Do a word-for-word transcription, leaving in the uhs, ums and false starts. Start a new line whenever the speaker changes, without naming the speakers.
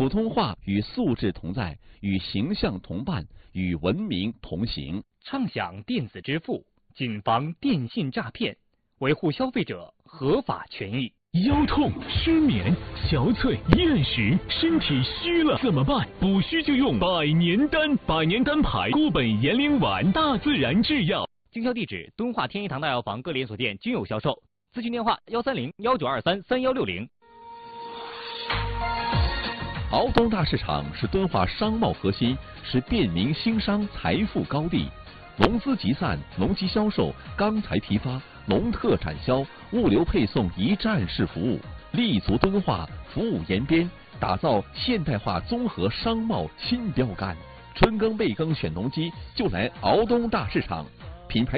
普通话与素质同在，与形象同伴，与文明同行。
畅享电子支付，谨防电信诈骗，维护消费者合法权益。
腰痛、失眠、憔悴、厌食，身体虚了怎么办？补虚就用百年丹，百年丹牌固本延龄丸，大自然制药。
经销地址：敦化天一堂大药房各连锁店均有销售。咨询电话：幺三零幺九二三三幺六零。
敖东大市场是敦化商贸核心，是便民兴商财富高地。农资集散、农机销售、钢材批发、农特产销、物流配送一站式服务，立足敦化，服务延边，打造现代化综合商贸新标杆。春耕、备耕选农机，就来敖东大市场。品牌